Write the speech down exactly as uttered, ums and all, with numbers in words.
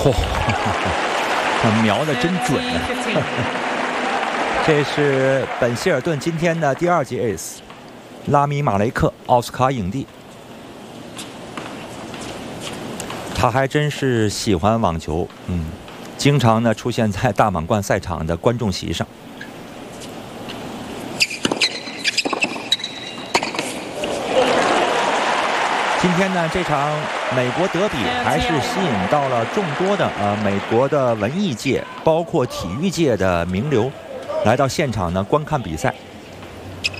嚯、哦，瞄的真准啊！这是本希尔顿今天的第二届 ace， 拉米马雷克，奥斯卡影帝。他还真是喜欢网球，嗯，经常呢出现在大满贯赛场的观众席上。今天呢，这场美国德比还是吸引到了众多的呃美国的文艺界，包括体育界的名流，来到现场呢观看比赛。